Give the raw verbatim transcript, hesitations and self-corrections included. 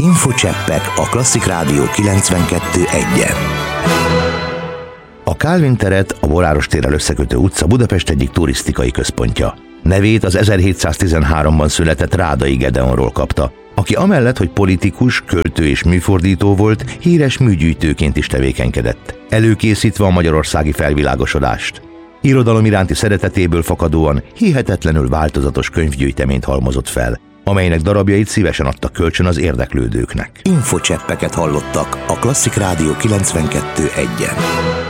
Infocseppek a Klasszik Rádió kilencvenkettő egyen. A Kálvin teret a Boráros térrel összekötő utca Budapest egyik turisztikai központja. Nevét az ezerhétszáztizenháromban született Rádai Gedeonról kapta, aki amellett, hogy politikus, költő és műfordító volt, híres műgyűjtőként is tevékenykedett, előkészítve a magyarországi felvilágosodást. Irodalom iránti szeretetéből fakadóan hihetetlenül változatos könyvgyűjteményt halmozott fel, amelynek darabjait szívesen adtak kölcsön az érdeklődőknek. Infocseppeket hallottak a Klasszik Rádió kilencvenkettő egyen.